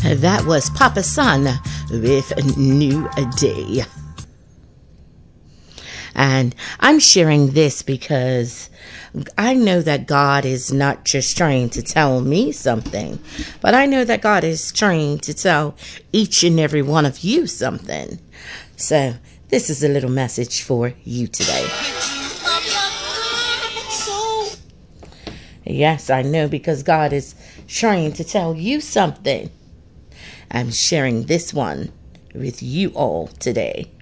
That was Papa San with a New Day. And I'm sharing this because I know that God is not just trying to tell me something, but I know that God is trying to tell each and every one of you something. So this is a little message for you today. Yes, I know, because God is trying to tell you something. I'm sharing this one with you all today.